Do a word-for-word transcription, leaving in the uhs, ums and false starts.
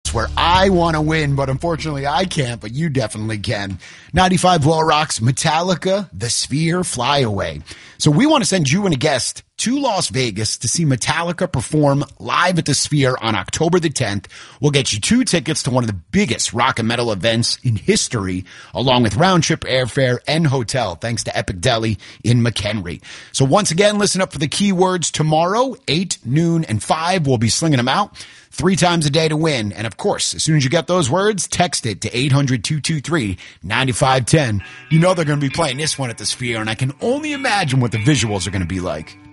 concerts where I want to win, but unfortunately I can't, but you definitely can. ninety-five Low Rocks, Metallica, The Sphere, Fly Away. So we want to send you and a guest to Las Vegas to see Metallica perform live at the Sphere on October the tenth. We'll get you two tickets to one of the biggest rock and metal events in history, along with round-trip airfare and hotel, thanks to Epic Deli in McHenry. So once again, listen up for the keywords tomorrow, eight, noon, and five. We'll be slinging them out three times a day to win. And of course, as soon as you get those words, text it to eight hundred, two two three, nine five one zero. You know they're going to be playing this one at the Sphere, and I can only imagine what the visuals are going to be like.